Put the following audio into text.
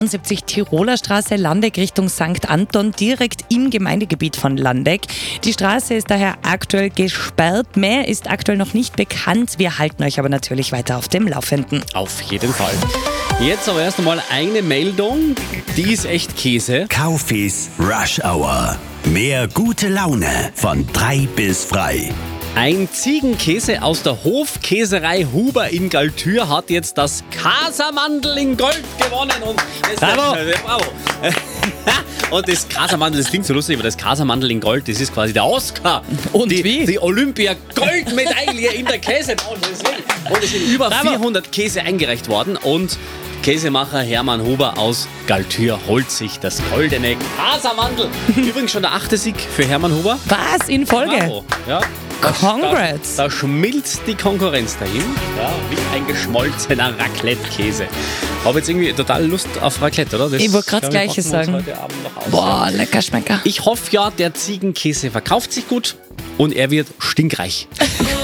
70 Tiroler Straße, Landeck Richtung St. Anton, direkt im Gemeindegebiet von Landeck. Die Straße ist daher aktuell gesperrt. Mehr ist aktuell noch nicht bekannt. Wir halten euch aber natürlich weiter auf dem Laufenden. Auf jeden Fall. Jetzt aber erst einmal eine Meldung, die ist echt Käse. Kaufis Rush Hour. Mehr gute Laune von 3 bis frei. Ein Ziegenkäse aus der Hofkäserei Huber in Galtür hat jetzt das Casamandel in Gold gewonnen. Und Bravo! Bravo! Und das Casamandel, das klingt so lustig, aber das Casamandel in Gold, das ist quasi der Oscar. Und wie? Die Olympia-Goldmedaille in der Käsebranche. Und es sind über 400 Käse eingereicht worden und Käsemacher Hermann Huber aus Galtür holt sich das goldene Casamandel. Übrigens schon der 8. Sieg für Hermann Huber. Was in Folge? Bravo. Ja. Congrats! Da schmilzt die Konkurrenz dahin, ja, wie ein geschmolzener Raclette-Käse. Habe jetzt irgendwie total Lust auf Raclette, oder? Ich wollte gerade das Gleiche sagen. Heute Abend noch aus. Boah, lecker Schmecker. Ich hoffe ja, der Ziegenkäse verkauft sich gut und er wird stinkreich.